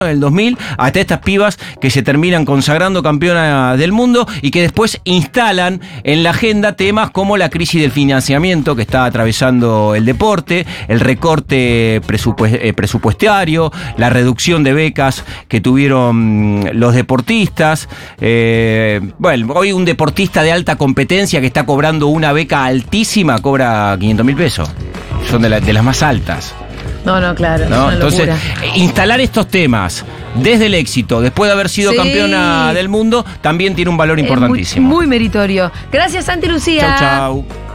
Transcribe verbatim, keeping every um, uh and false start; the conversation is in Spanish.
en el dos mil, hasta estas pibas que se terminan consagrando campeonas del mundo y que después instalan en la agenda temas como la crisis del financiamiento que está atravesando el deporte, el recorte presupuestario, la reducción de becas que tuvieron los deportistas. Eh, bueno, hoy un deportista de alta competencia que está cobrando una beca altísima cobra quinientos mil pesos. Son de, la, de las más altas. No, no, claro. ¿No? Es una Entonces, locura. instalar estos temas desde el éxito, después de haber sido Sí. campeona del mundo, también tiene un valor Es muy, importantísimo. muy meritorio. Gracias, Santi Lucía. Chau, chau.